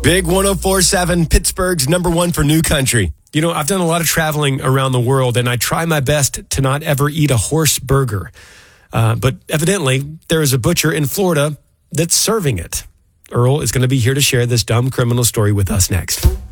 Big 104.7, Pittsburgh's number one for new country. You know, I've done a lot of traveling around the world, and I try my best to not ever eat a horse burger. But evidently, there is a butcher in Florida that's serving it. Earl is going to be here to share this dumb criminal story with us next.